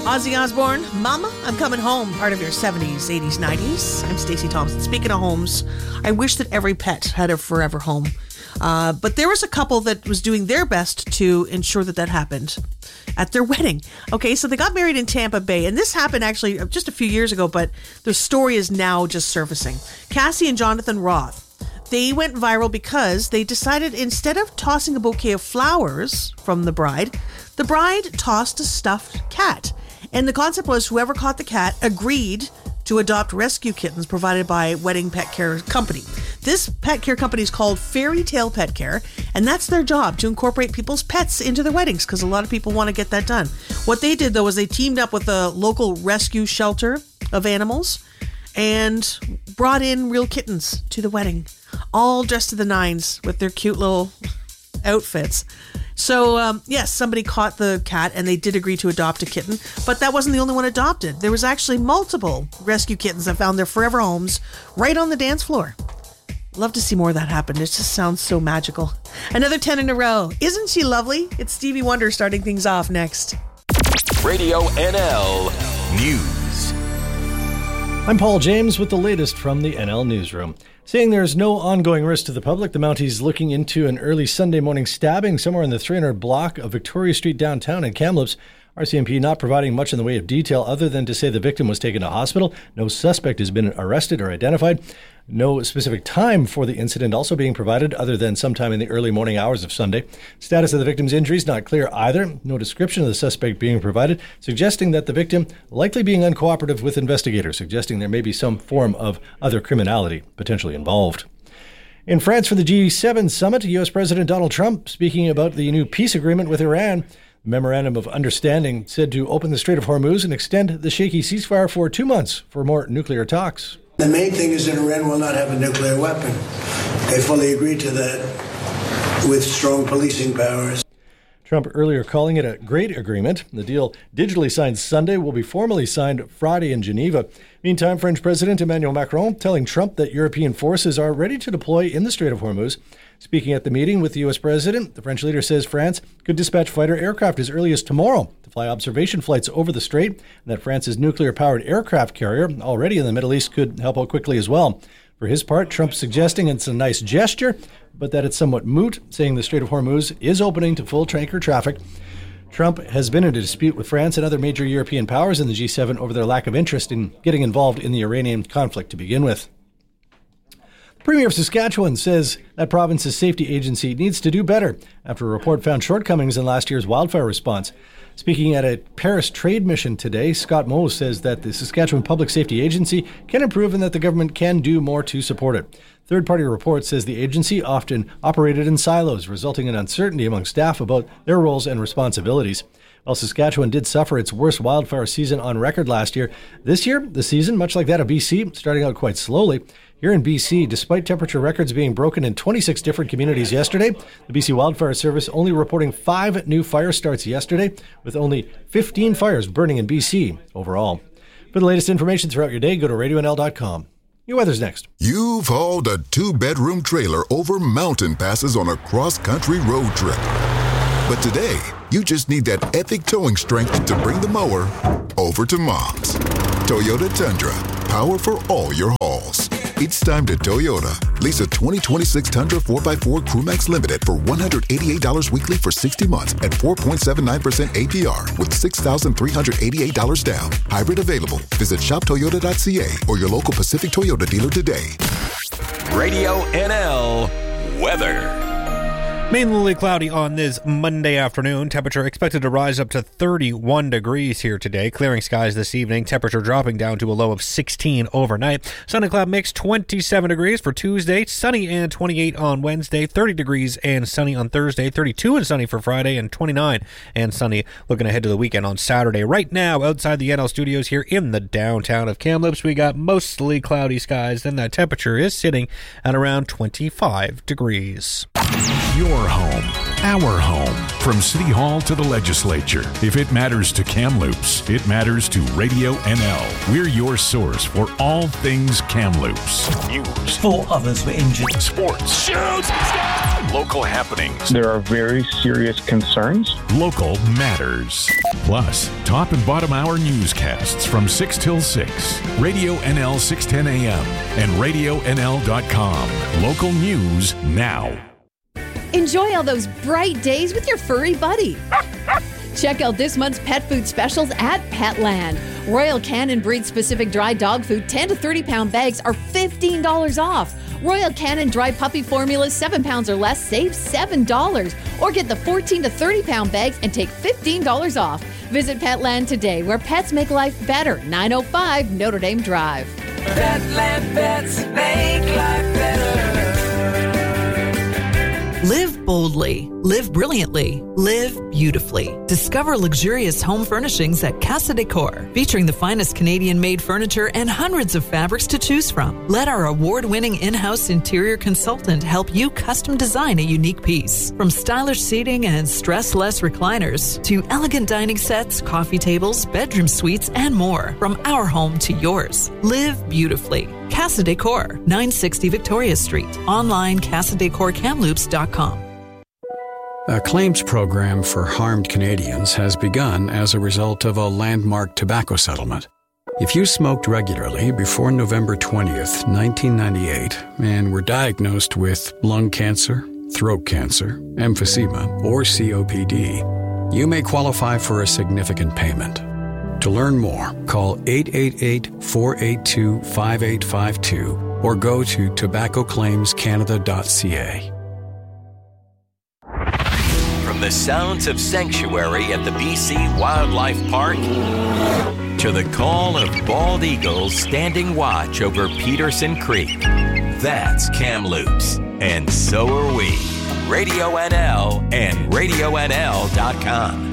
Ozzy Osbourne, Mama, I'm Coming Home, part of your 70s, 80s, 90s. I'm Stacey Thompson. Speaking of homes, I wish that every pet had a forever home. But there was a couple that was doing their best to ensure that happened at their wedding. Okay, so they got married in Tampa Bay, and this happened actually just a few years ago, but the story is now just surfacing. Cassie and Jonathan Roth, they went viral because they decided instead of tossing a bouquet of flowers from the bride tossed a stuffed cat. And the concept was whoever caught the cat agreed to adopt rescue kittens provided by Wedding Pet Care Company. This pet care company is called Fairy Tale Pet Care, and that's their job, to incorporate people's pets into their weddings, because a lot of people want to get that done. What they did, though, was they teamed up with a local rescue shelter of animals and brought in real kittens to the wedding, all dressed to the nines with their cute little outfits. So, yes, somebody caught the cat and they did agree to adopt a kitten, but that wasn't the only one adopted. There was actually multiple rescue kittens that found their forever homes right on the dance floor. Love to see more of that happen. It just sounds so magical. Another 10 in a row. Isn't she lovely? It's Stevie Wonder starting things off next. Radio NL News. I'm Paul James with the latest from the NL Newsroom. Saying there's no ongoing risk to the public, the Mounties looking into an early Sunday morning stabbing somewhere in the 300 block of Victoria Street downtown in Kamloops. RCMP not providing much in the way of detail other than to say the victim was taken to hospital. No suspect has been arrested or identified. No specific time for the incident also being provided other than sometime in the early morning hours of Sunday. Status of the victim's injuries not clear either. No description of the suspect being provided, suggesting that the victim likely being uncooperative with investigators, suggesting there may be some form of other criminality potentially involved. In France for the G7 summit, U.S. President Donald Trump speaking about the new peace agreement with Iran. The memorandum of understanding said to open the Strait of Hormuz and extend the shaky ceasefire for 2 months for more nuclear talks. The main thing is that Iran will not have a nuclear weapon. They fully agreed to that with strong policing powers. Trump earlier calling it a great agreement. The deal, digitally signed Sunday, will be formally signed Friday in Geneva. Meantime, French President Emmanuel Macron telling Trump that European forces are ready to deploy in the Strait of Hormuz. Speaking at the meeting with the U.S. president, the French leader says France could dispatch fighter aircraft as early as tomorrow to fly observation flights over the strait, and that France's nuclear-powered aircraft carrier, already in the Middle East, could help out quickly as well. For his part, Trump suggesting it's a nice gesture, but that it's somewhat moot, saying the Strait of Hormuz is opening to full tanker traffic. Trump has been in a dispute with France and other major European powers in the G7 over their lack of interest in getting involved in the Iranian conflict to begin with. The Premier of Saskatchewan says that province's safety agency needs to do better after a report found shortcomings in last year's wildfire response. Speaking at a Paris trade mission today, Scott Moe says that the Saskatchewan Public Safety Agency can improve and that the government can do more to support it. Third-party report says the agency often operated in silos, resulting in uncertainty among staff about their roles and responsibilities. While Saskatchewan did suffer its worst wildfire season on record last year, this year, the season, much like that of BC, starting out quite slowly. Here in BC, despite temperature records being broken in 26 different communities yesterday, the BC Wildfire Service only reporting 5 new fire starts yesterday, with only 15 fires burning in BC overall. For the latest information throughout your day, go to radionl.com. Your weather's next. You've hauled a 2-bedroom trailer over mountain passes on a cross-country road trip. But today, you just need that epic towing strength to bring the mower over to Mom's. Toyota Tundra, power for all your hauls. It's time to Toyota. Lease a 2026 Tundra 4x4 Crewmax Limited for $188 weekly for 60 months at 4.79% APR with $6,388 down. Hybrid available. Visit shoptoyota.ca or your local Pacific Toyota dealer today. Radio NL weather. Mainly cloudy on this Monday afternoon. Temperature expected to rise up to 31 degrees here today. Clearing skies this evening. Temperature dropping down to a low of 16 overnight. Sun and cloud mix 27 degrees for Tuesday. Sunny and 28 on Wednesday. 30 degrees and sunny on Thursday. 32 and sunny for Friday. And 29 and sunny looking ahead to the weekend on Saturday. Right now, outside the NL studios here in the downtown of Kamloops, we got mostly cloudy skies. Then that temperature is sitting at around 25 degrees. Your home, our home. From City Hall to the legislature. If it matters to Kamloops, it matters to Radio NL. We're your source for all things Kamloops. News. 4 others were injured. Sports. Shoots! Local happenings. There are very serious concerns. Local matters. Plus, top and bottom hour newscasts from 6 till 6. Radio NL 610 AM and RadioNL.com. Local news now. Enjoy all those bright days with your furry buddy. Check out this month's pet food specials at Petland. Royal Canin breed-specific dry dog food 10 to 30-pound bags are $15 off. Royal Canin dry puppy formulas 7 pounds or less save $7. Or get the 14 to 30-pound bags and take $15 off. Visit Petland today, where pets make life better. 905 Notre Dame Drive. Petland pets make life better. Live boldly, live brilliantly, live beautifully. Discover luxurious home furnishings at Casa Decor, featuring the finest Canadian-made furniture and hundreds of fabrics to choose from. Let our award-winning in-house interior consultant help you custom design a unique piece. From stylish seating and stress-less recliners to elegant dining sets, coffee tables, bedroom suites, and more. From our home to yours. Live beautifully. Casa Decor, 960 Victoria Street. Online, CasaDecorKamloops.com. A claims program for harmed Canadians has begun as a result of a landmark tobacco settlement. If you smoked regularly before November 20th, 1998, and were diagnosed with lung cancer, throat cancer, emphysema, or COPD, you may qualify for a significant payment. To learn more, call 888-482-5852 or go to tobaccoclaimscanada.ca. From the sounds of sanctuary at the BC Wildlife Park to the call of bald eagles standing watch over Peterson Creek, that's Kamloops, and so are we. Radio NL and RadioNL.com.